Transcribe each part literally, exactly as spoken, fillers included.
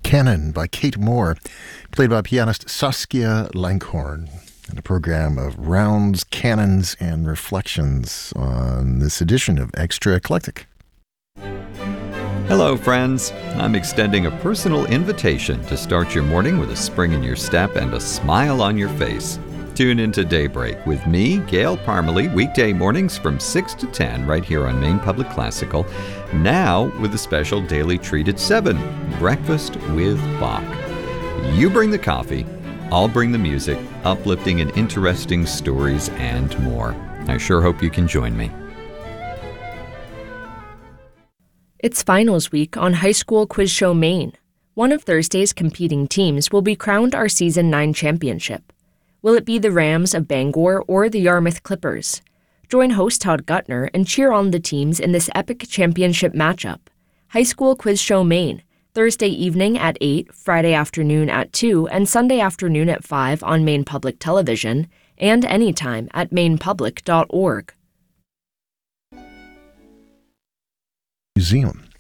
Canon by Kate Moore, played by pianist Saskia Langhorn, in a program of rounds, canons, and reflections on this edition of Extra Eclectic. Hello, friends. I'm extending a personal invitation to start your morning with a spring in your step and a smile on your face. Tune into Daybreak with me, Gail Parmalee, weekday mornings from six to ten right here on Maine Public Classical. Now with a special daily treat at seven, Breakfast with Bach. You bring the coffee, I'll bring the music, uplifting and interesting stories and more. I sure hope you can join me. It's finals week on High School Quiz Show Maine. One of Thursday's competing teams will be crowned our Season nine championship. Will it be the Rams of Bangor or the Yarmouth Clippers? Join host Todd Gutner and cheer on the teams in this epic championship matchup. High School Quiz Show Maine, Thursday evening at eight, Friday afternoon at two, and Sunday afternoon at five on Maine Public Television, and anytime at maine public dot org. Museum.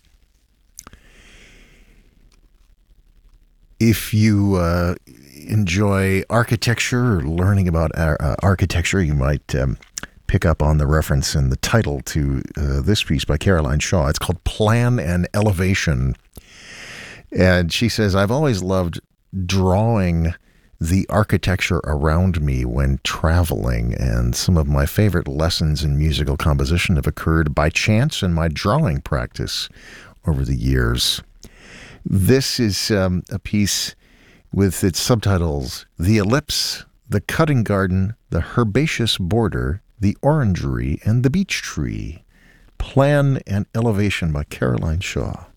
If you uh, enjoy architecture or learning about uh, architecture, you might um, pick up on the reference in the title to uh, this piece by Caroline Shaw. It's called Plan and Elevation. And she says, I've always loved drawing the architecture around me when traveling, and some of my favorite lessons in musical composition have occurred by chance in my drawing practice over the years. This is um, a piece with its subtitles, The Ellipse, The Cutting Garden, The Herbaceous Border, The Orangery, and The Beech Tree. Plan and Elevation by Caroline Shaw.